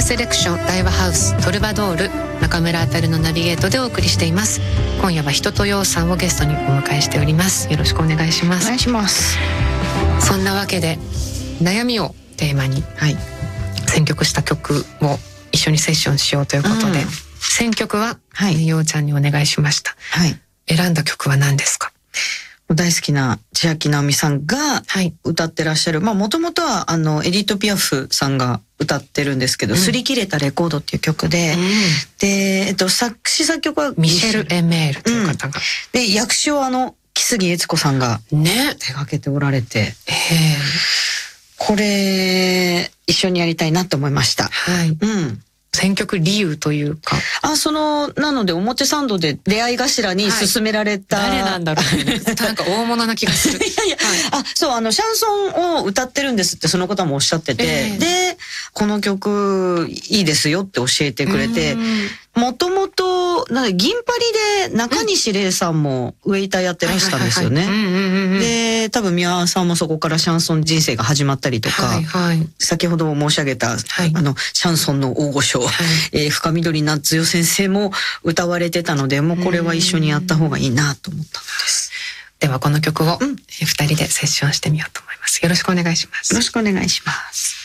セレクション大和ハウストルバドール、中村あたるのナビゲートでお送りしています。今夜は人とようさんをゲストにお迎えしております。よろしくお願いします。 お願いします。 そんなわけで悩みをテーマに選曲した曲を一緒にセッションしようということで、選曲は、ようちゃんにお願いしました。選んだ曲は何ですか？ 大好きな千秋直美さんが歌ってらっしゃる、もともとはエディット・ピアフさんが歌ってるんですけど、擦り切れたレコードっていう曲で、で、作詞作曲はミシェル・エメールという方が、 で、訳詞を木杉悦子さんが手掛けておられて、これ一緒にやりたいなと思いました。 選曲理由というか、 なので表参道で出会い頭に勧められた、 誰なんだろうなんか大物な気がする。 そう、シャンソンを歌ってるんですってその方もおっしゃってて、で、この曲いいですよって教えてくれて、もともと銀パリで中西礼さんもウェイターやってらしたんですよね。で、多分宮さんもそこからシャンソン人生が始まったりとか、先ほど申し上げた、シャンソンの大御所、深緑夏代先生も歌われてたので、もうこれは一緒にやった方がいいなと思ったんです。 ではこの曲を二人でセッションしてみようと思います。よろしくお願いします。 よろしくお願いします。